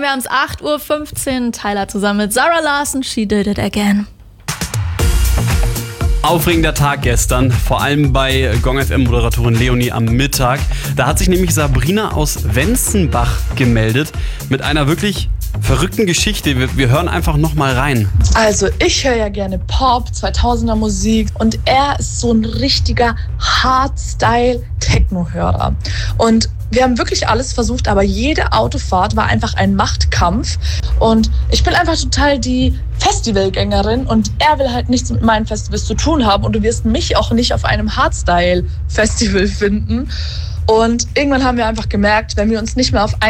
wir haben es 8:15 Uhr. Tyler zusammen mit Zara Larsson, She Did It Again. Aufregender Tag gestern, vor allem bei Gong FM-Moderatorin Leonie am Mittag. Da hat sich nämlich Sabrina aus Wenzenbach gemeldet mit einer wirklich verrückten Geschichte. Wir hören einfach noch mal rein. Also ich höre ja gerne Pop, 2000er Musik und er ist so ein richtiger Hardstyle-Techno-Hörer. Und wir haben wirklich alles versucht, aber jede Autofahrt war einfach ein Machtkampf. Und ich bin einfach total die Festivalgängerin und er will halt nichts mit meinen Festivals zu tun haben. Und du wirst mich auch nicht auf einem Hardstyle-Festival finden. Und irgendwann haben wir einfach gemerkt, wenn wir uns nicht mehr auf